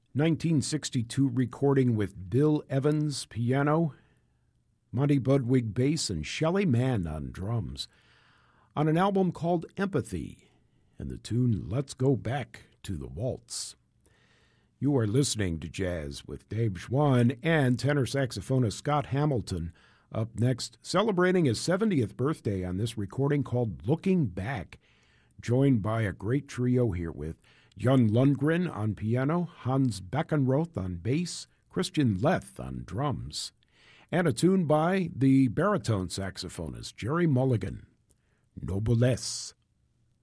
1962 recording with Bill Evans, piano, Monty Budwig bass, and Shelly Manne on drums, on an album called Empathy, and the tune Let's Go Back to the Waltz. You are listening to Jazz with Dave Schwann and tenor saxophonist Scott Hamilton. Up next, celebrating his 70th birthday on this recording called Looking Back, joined by a great trio here with Jon Lundgren on piano, Hans Beckenroth on bass, Christian Leth on drums, and a tune by the baritone saxophonist Jerry Mulligan, Noblesse.